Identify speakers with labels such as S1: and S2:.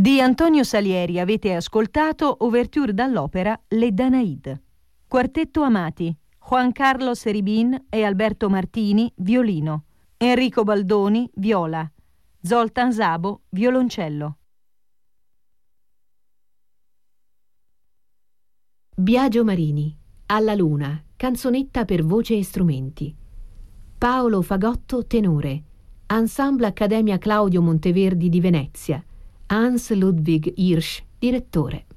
S1: Di Antonio Salieri avete ascoltato Ouverture dall'opera Le Danaïdes. Quartetto Amati, Juan Carlos Ribin e Alberto Martini, violino. Enrico Baldoni, viola. Zoltan Szabo, violoncello.
S2: Biagio Marini, Alla Luna, canzonetta per voce e strumenti. Paolo Fagotto, tenore. Ensemble Accademia Claudio Monteverdi di Venezia. Hans Ludwig Hirsch, direttore.